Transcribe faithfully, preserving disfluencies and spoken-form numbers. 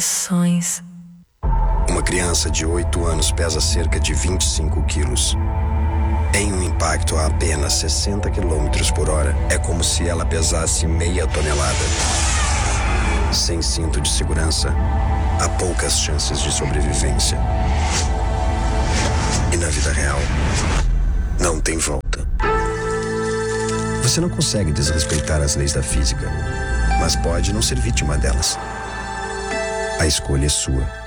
Sonhos. Uma criança de oito anos pesa cerca de vinte e cinco quilos. Em um impacto a apenas sessenta quilômetros por hora, é como se ela pesasse meia tonelada. Sem cinto de segurança, há poucas chances de sobrevivência. E na vida real, não tem volta. Você não consegue desrespeitar as leis da física, mas pode não ser vítima delas. A escolha é sua.